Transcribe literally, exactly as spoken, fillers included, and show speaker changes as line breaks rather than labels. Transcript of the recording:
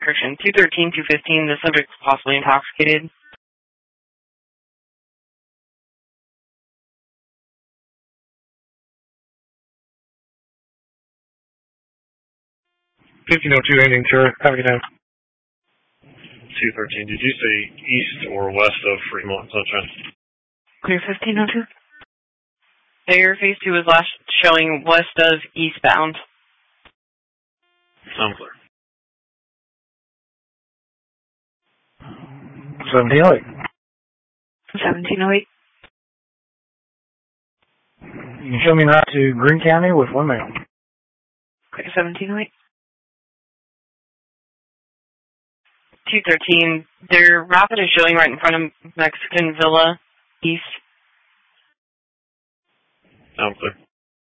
Correction, two thirteen, two fifteen, the subject was possibly intoxicated.
fifteen oh two ending, sir. Have a good day.
two thirteen, did you say east or west of Fremont Sunshine?
Clear fifteen oh two. There, phase two was last showing west of eastbound.
I'm clear.
seventeen oh eight.
seventeen oh eight.
You can show me right to Greene County with one male.
Clear seventeen oh eight. two thirteen, their rapid is showing right in front of Mexican Villa, east.
I'm clear.